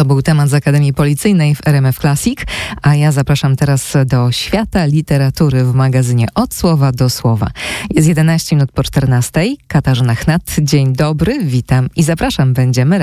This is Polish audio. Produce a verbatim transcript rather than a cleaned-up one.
To był temat z Akademii Policyjnej w R M F Classic, a ja zapraszam teraz do świata literatury w magazynie Od Słowa do Słowa. Jest jedenaście minut po czternastej. Katarzyna Chnat, dzień dobry, witam i zapraszam, będziemy